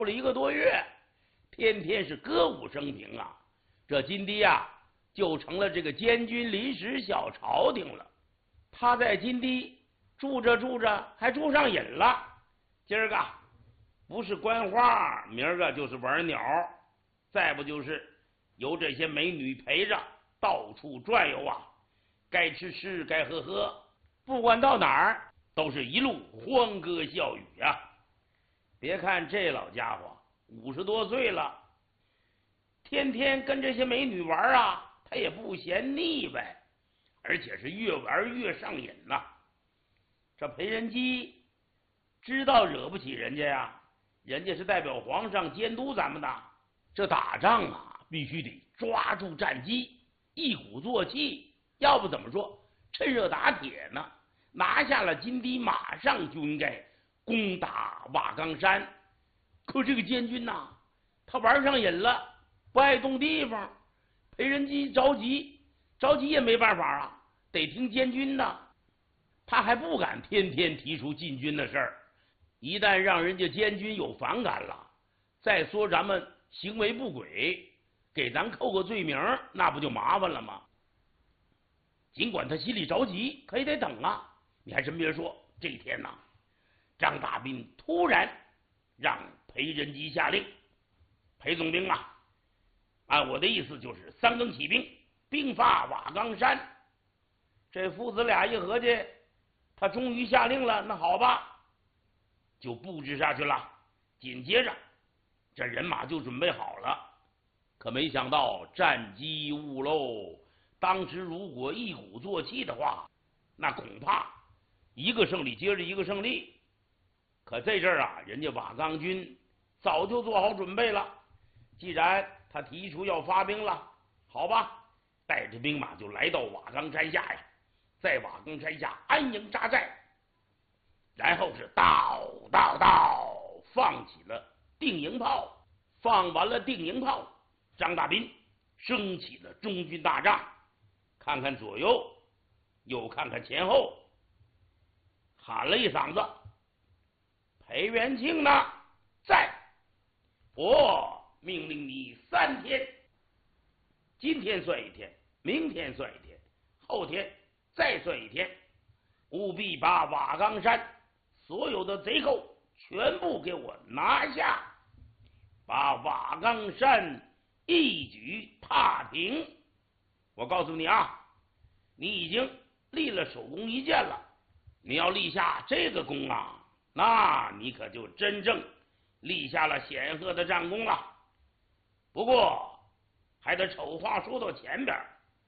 了1个多月，天天是歌舞升平啊。这金堤啊，就成了这个监军临时小朝廷了。他在金堤住着住着，还住上瘾了。今儿个不是观花，明儿个就是玩鸟，再不就是由这些美女陪着到处转悠啊，该吃吃，该喝喝，不管到哪儿都是一路欢歌笑语啊。别看这老家伙50多岁了，天天跟这些美女玩啊，他也不嫌腻歪，而且是越玩越上瘾呐。这裴仁基知道惹不起人家呀，人家是代表皇上监督咱们的，这打仗啊必须得抓住战机，一鼓作气，要不怎么说趁热打铁呢？拿下了金堤，马上就应该攻打瓦岗山。可这个监军呐，他玩上瘾了，不爱动地方。裴仁基着急也没办法啊，得听监军的。他还不敢天天提出进军的事儿，一旦让人家监军有反感了，再说咱们行为不轨，给咱扣个罪名，那不就麻烦了吗？尽管他心里着急，可也得等啊。你还真别说，这天呐，张大斌突然让裴仁基下令，裴总兵啊，按我的意思就是3更起兵，兵发瓦岗山。这父子俩一合计，他终于下令了，那好吧，就布置下去了。紧接着这人马就准备好了，可没想到战机误喽。当时如果一鼓作气的话，那恐怕一个胜利接着一个胜利。可这阵儿啊，人家瓦岗军早就做好准备了。既然他提出要发兵了，好吧，带着兵马就来到瓦岗山下呀，在瓦岗山下安营扎寨，然后是到放起了定营炮。放完了定营炮，张大斌升起了中军大帐，看看左右，又看看前后，喊了一嗓子：“裴元庆呢？在！我命令你3天，今天算1天，明天算1天，后天再算1天，务必把瓦岗山所有的贼寇全部给我拿下，把瓦岗山一举踏平。我告诉你啊，你已经立了首功一件了，你要立下这个功啊，那你可就真正立下了显赫的战功了。不过还得丑话说到前边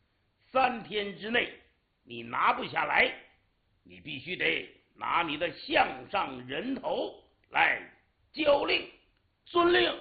，3天之内你拿不下来，你必须得拿你的项上人头来交令。遵令。”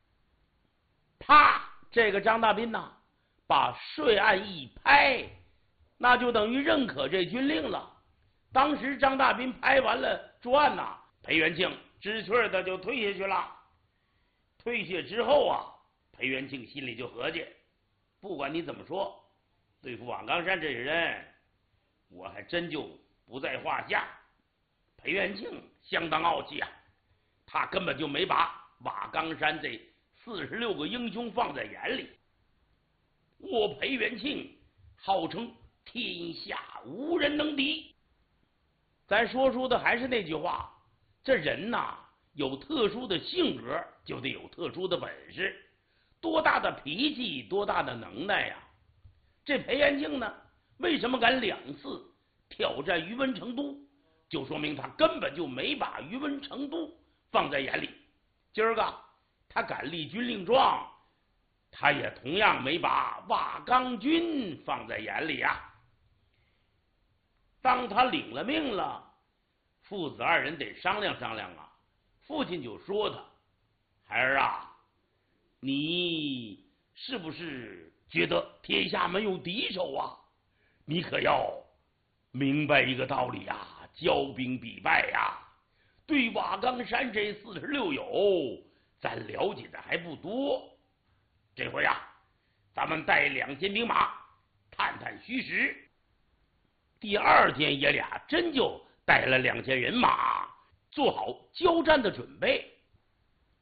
啪，这个张大斌呐，把税案一拍，那就等于认可这军令了。当时张大斌拍完了桌案呐，裴元庆知趣的就退下去了。退下之后啊，裴元庆心里就合计，不管你怎么说，对付瓦岗山这些人，我还真就不在话下。裴元庆相当傲气啊，他根本就没把瓦岗山这46个英雄放在眼里。我裴元庆号称天下无人能敌。咱说出的还是那句话，这人呐，有特殊的性格，就得有特殊的本事。多大的脾气，多大的能耐呀！这裴元庆呢，为什么敢2次挑战于文成都，就说明他根本就没把于文成都放在眼里。今儿个他敢立军令状，他也同样没把瓦岗军放在眼里啊。当他领了命了，父子2人得商量商量啊。父亲就说他：“孩儿啊，你是不是觉得天下没有敌手啊？你可要明白一个道理啊，骄兵必败呀。对瓦岗山这46友，咱了解的还不多。这回啊，咱们带2000兵马探探虚实。”第2天，爷俩真就带了2000人马，做好交战的准备。